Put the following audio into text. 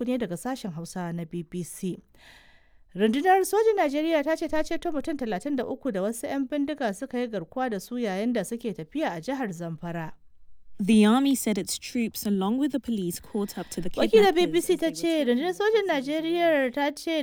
muku ne daga sashen Hausa na BBC. Rundunar sojin Najeriya ta ce ta ceto mutum 33 da wasu 'yan bindiga suka yi garkuwa da su yayin da suke tafiya a jihar Zamfara. The army said its troops, along with the police, caught up to the Wakilar kidnappers. BBC ta ce rundunar sojin Najeriya ta ce